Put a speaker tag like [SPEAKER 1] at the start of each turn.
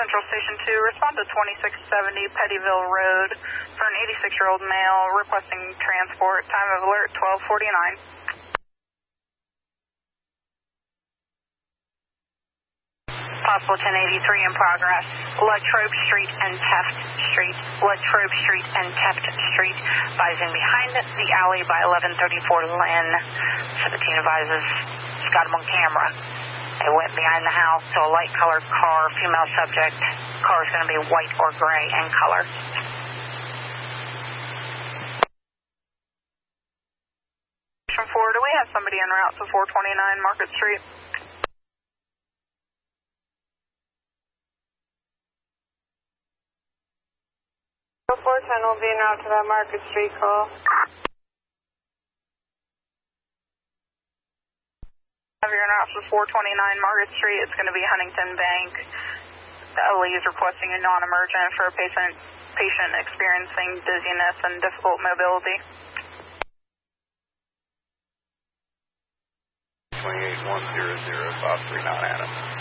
[SPEAKER 1] Central Station 2, respond to 2670 Pettyville Road for an 86-year-old male requesting transport. Time of alert 12:49. Possible 1083 in progress. Latrobe Street and Teft Street. Latrobe Street and Teft Street. Advising behind the alley by 1134 Lynn. 17 advises, it's got him on camera. They went behind the house to a light colored car, female subject. Car is going to be white or gray in color. From 4, do we have somebody en route to 429 Market Street? So 410 will be en route to that Market Street call. Have your en route for 429 Market Street. It's going to be Huntington Bank. The LE is requesting a non-emergent for a patient experiencing dizziness and difficult mobility.
[SPEAKER 2] 28100, 539 Adam.